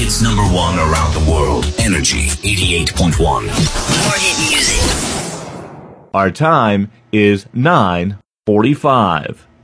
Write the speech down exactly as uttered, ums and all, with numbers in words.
It's number one around the world. Energy eighty-eight point one. More hit music. Our time is nine forty-five.